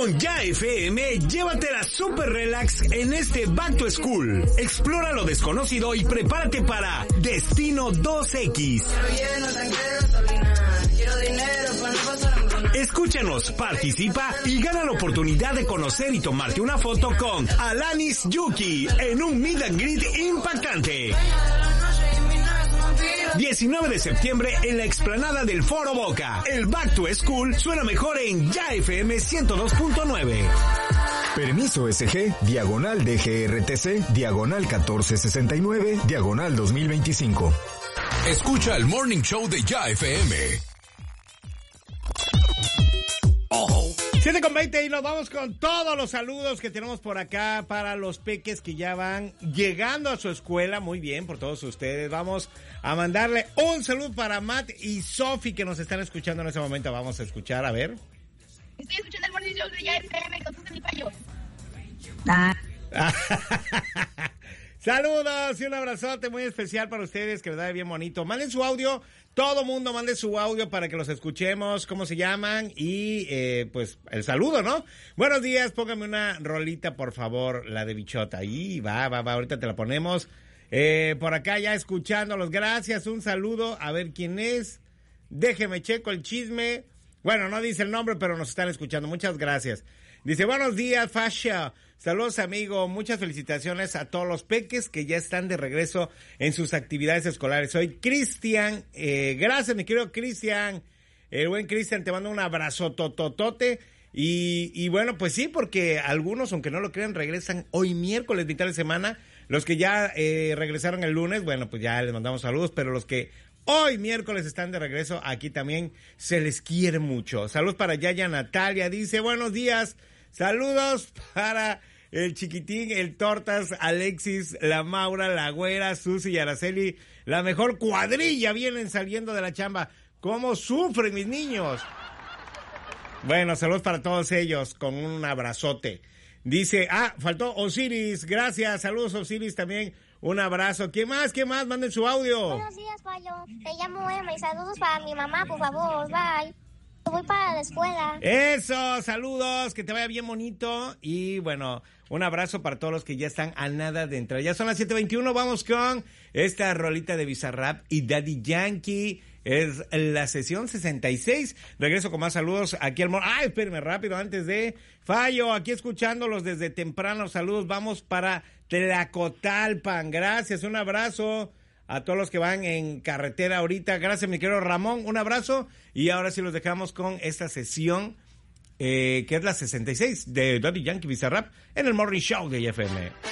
Con Ya FM, llévatela super relax en este Back to School. Explora lo desconocido y prepárate para Destino 2X. Escúchanos, participa y gana la oportunidad de conocer y tomarte una foto con Alanis Yuki en un meet and greet impactante. 19 de septiembre en la explanada del Foro Boca. El Back to School suena mejor en Ya FM 102.9. Permiso SG, diagonal DGRTC, diagonal 1469, diagonal 2025. Escucha el Morning Show de Ya FM. 7:20 y nos vamos con todos los saludos que tenemos por acá para los peques que ya van llegando a su escuela. Muy bien, por todos ustedes. Vamos a mandarle un saludo para Matt y Sophie que nos están escuchando en ese momento. Vamos a escuchar, a ver. Estoy escuchando el Morning Show de Ya FM con Susan y Payo. Saludos y un abrazote muy especial para ustedes, que les da bien bonito. Manden su audio, todo mundo mande su audio para que los escuchemos, cómo se llaman y pues el saludo, ¿no? Buenos días, póngame una rolita, por favor, la de Bichota. Ahí va, ahorita te la ponemos. Por acá ya escuchándolos, gracias, un saludo, a ver quién es. Déjeme checo el chisme. Bueno, no dice el nombre, pero nos están escuchando, muchas gracias. Dice, buenos días, Fasha. Saludos, amigo. Muchas felicitaciones a todos los peques que ya están de regreso en sus actividades escolares. Soy Cristian. Gracias, mi querido Cristian. El buen Cristian, te mando un abrazo tototote. Y bueno, pues sí, porque algunos, aunque no lo crean, regresan hoy miércoles, mitad de semana. Los que ya regresaron el lunes, bueno, pues ya les mandamos saludos. Pero los que hoy miércoles están de regreso, aquí también se les quiere mucho. Saludos para Yaya Natalia. Dice, buenos días. Saludos para el chiquitín, el Tortas, Alexis, la Maura, la Güera, Susi y Araceli. La mejor cuadrilla vienen saliendo de la chamba. ¿Cómo sufren mis niños? Bueno, saludos para todos ellos, con un abrazote. Dice, faltó Osiris, gracias, saludos Osiris también, un abrazo. ¿Qué más? Manden su audio. Buenos días, Payo, te llamo Emma y saludos para mi mamá, por favor, bye. Voy para la escuela. Eso, saludos, que te vaya bien bonito. Y bueno, un abrazo para todos los que ya están a nada de entrar. Ya son las 7:21, vamos con esta rolita de Bizarrap y Daddy Yankee. Es la sesión 66. Regreso con más saludos aquí al... espérenme rápido antes de... Fallo, aquí escuchándolos desde temprano. Saludos, vamos para Tlacotalpan. Gracias, un abrazo a todos los que van en carretera ahorita. Gracias, mi querido Ramón, un abrazo. Y ahora sí los dejamos con esta sesión, que es la 66 de Daddy Yankee Bizarrap en el Morning Show de IFM.